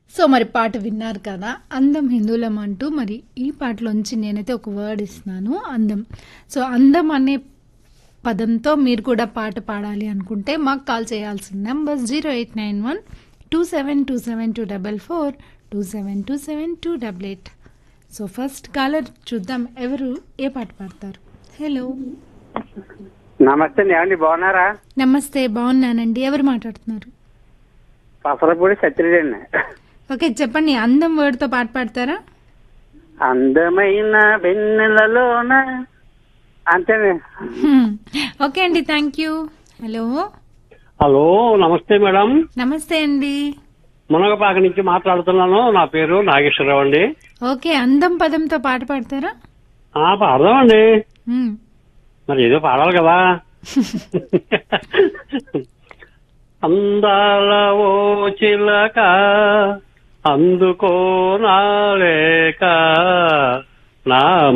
So మరి పాట విన్నారు కదా, అందం హిందువులం అంటూ. మరి ఈ పాటలోంచి నేనైతే ఒక వర్డ్ ఇస్తున్నాను, అందం. సో అందం అనే పదంతో మీరు కూడా పాట పాడాలి అనుకుంటే మాకు కాల్ చేయాల్సిన నెంబర్ 0891-2727-244, 2727-288. సో ఫస్ట్ కాలర్ చూద్దాం ఎవరు ఏ పాట పాడతారు. హలో, నమస్తే అండి, బాగున్నారా? నమస్తే, బాగున్నానండి. ఎవరు మాట్లాడుతున్నారు? పసరపూడి సత్యరెడ్డి అండి. ఓకే, చెప్పండి. అందం వర్డ్తో పాట పాడతారా? అందమైన వెన్నెలలోన అంతేనే. ఓకే అండి, థ్యాంక్ యూ. హలో, హలో, నమస్తే మేడం. నమస్తే అండి. మునగపాక నుంచి మాట్లాడుతున్నాను. నా పేరు నాగేశ్వరరావు అండి. ఓకే, అందం పదంతో పాట పాడతారా? పాడదామండి. మ్మ్. మరి ఏదో పాడాలి కదా. అందాల ఓ చిలక అందుకో నా లేక నా